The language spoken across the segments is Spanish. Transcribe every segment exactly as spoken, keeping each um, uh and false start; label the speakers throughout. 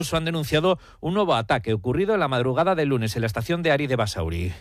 Speaker 1: han denunciado un nuevo ataque ocurrido en la madrugada del lunes en la estación de Ari de Basauri.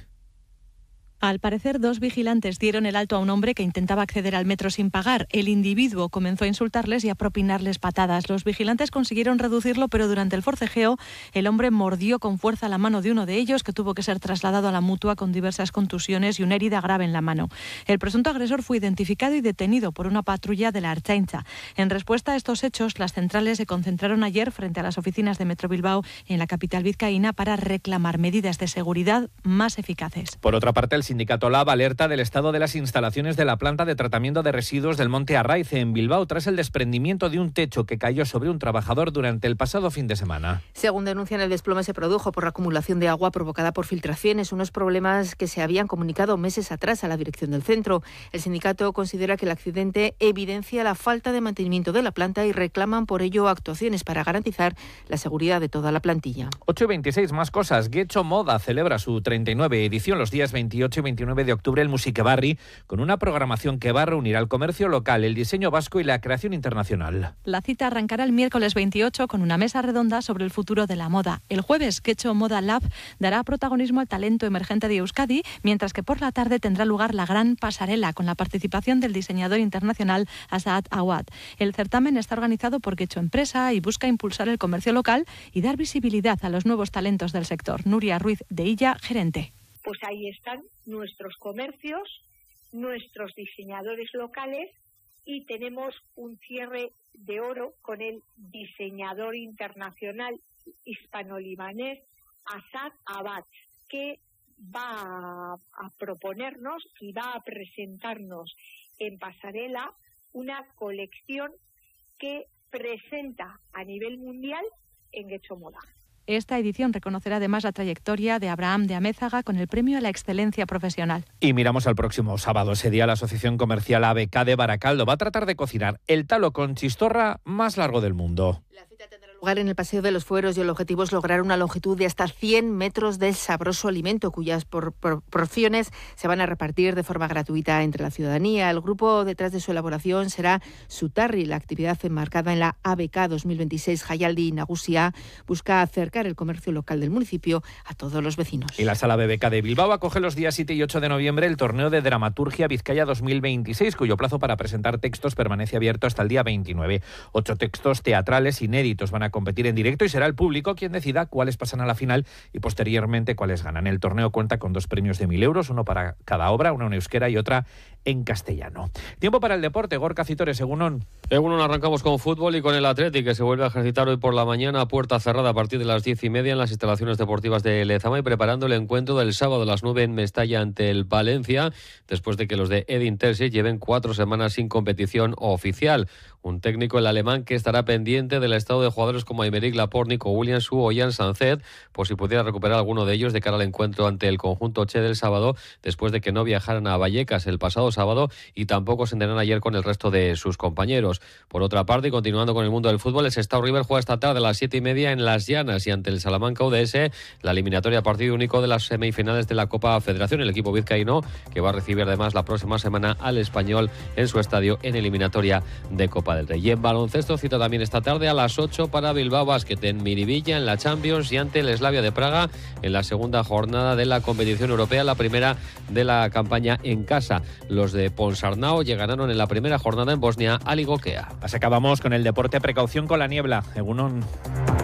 Speaker 2: Al parecer, dos vigilantes dieron el alto a un hombre que intentaba acceder al metro sin pagar. El individuo comenzó a insultarles y a propinarles patadas. Los vigilantes consiguieron reducirlo, pero durante el forcejeo, el hombre mordió con fuerza la mano de uno de ellos, que tuvo que ser trasladado a la Mutua con diversas contusiones y una herida grave en la mano. El presunto agresor fue identificado y detenido por una patrulla de la Ertzaintza. En respuesta a estos hechos, las centrales se concentraron ayer frente a las oficinas de Metro Bilbao en la capital vizcaína para reclamar medidas de seguridad más eficaces.
Speaker 1: Por otra parte, el sindicato Lab alerta del estado de las instalaciones de la planta de tratamiento de residuos del Monte Arraiz en Bilbao tras el desprendimiento de un techo que cayó sobre un trabajador durante el pasado fin de semana.
Speaker 3: Según denuncian, el desplome se produjo por la acumulación de agua provocada por filtraciones, unos problemas que se habían comunicado meses atrás a la dirección del centro. El sindicato considera que el accidente evidencia la falta de mantenimiento de la planta y reclaman por ello actuaciones para garantizar la seguridad de toda la plantilla.
Speaker 1: ocho y veintiséis, más cosas. Getxo Moda celebra su treinta y nueve edición los días veintiocho y veintinueve de octubre en Musiquebarri, con una programación que va a reunir al comercio local, el diseño vasco y la creación internacional.
Speaker 2: La cita arrancará el miércoles veintiocho con una mesa redonda sobre el futuro de la moda. El jueves, Getxo Moda Lab dará protagonismo al talento emergente de Euskadi, mientras que por la tarde tendrá lugar la gran pasarela con la participación del diseñador internacional Asad Awad. El certamen está organizado por Getxo Empresa y busca impulsar el comercio local y dar visibilidad a los nuevos talentos del sector. Nuria Ruiz de Illa, gerente.
Speaker 4: Pues ahí están nuestros comercios, nuestros diseñadores locales y tenemos un cierre de oro con el diseñador internacional hispano-libanés Asad Awad, que va a proponernos y va a presentarnos en pasarela una colección que presenta a nivel mundial en Getxo Moda.
Speaker 2: Esta edición reconocerá además la trayectoria de Abraham de Amézaga con el premio a la excelencia profesional.
Speaker 1: Y miramos al próximo sábado. Ese día la Asociación Comercial A B K de Baracaldo va a tratar de cocinar el talo con chistorra más largo del mundo.
Speaker 3: La cita tendrá lugar en el Paseo de los Fueros y el objetivo es lograr una longitud de hasta cien metros de sabroso alimento, cuyas por, por, porciones se van a repartir de forma gratuita entre la ciudadanía. El grupo detrás de su elaboración será Sutarri. La actividad enmarcada en la A B K dos mil veintiséis Jaialdi Nagusia busca acercar el comercio local del municipio a todos los vecinos.
Speaker 1: Y la Sala B B K de Bilbao acoge los días siete y ocho de noviembre el torneo de dramaturgia Vizcaya dos mil veintiséis, cuyo plazo para presentar textos permanece abierto hasta el día veintinueve. Ocho textos teatrales inéditos van a competir en directo y será el público quien decida cuáles pasan a la final y posteriormente cuáles ganan. El torneo cuenta con dos premios de mil euros, uno para cada obra, una en euskera y otra en castellano. Tiempo para el deporte. Gorka Citores, Egunon.
Speaker 5: Egunon, arrancamos con fútbol y con el Athletic, que se vuelve a ejercitar hoy por la mañana a puerta cerrada a partir de las diez y media en las instalaciones deportivas de Lezama y preparando el encuentro del sábado a las nueve en Mestalla ante el Valencia, después de que los de Edin Terzic lleven cuatro semanas sin competición oficial. Un técnico, el alemán, que estará pendiente del estado de jugadores como Aymeric Laporte, Nico Williams o Jan Sanzet, por si pudiera recuperar alguno de ellos de cara al encuentro ante el conjunto Che del sábado, después de que no viajaran a Vallecas el pasado sábado y tampoco se entrenaron ayer con el resto de sus compañeros. Por otra parte, y continuando con el mundo del fútbol, el Sestao River juega esta tarde a las siete y media en Las Llanas y ante el Salamanca U D S, la eliminatoria partido único de las semifinales de la Copa Federación. El equipo vizcaíno, que va a recibir además la próxima semana al Español en su estadio en eliminatoria de Copa del Rey. Y en baloncesto, cita también esta tarde a las ocho para Bilbao Basket en Miribilla en la Champions y ante el Slavia de Praga en la segunda jornada de la competición europea, la primera de la campaña en casa. Los de Ponsarnau llegaron en la primera jornada en Bosnia al Igokea.
Speaker 1: Así acabamos con el deporte. Precaución con la niebla. Egunon.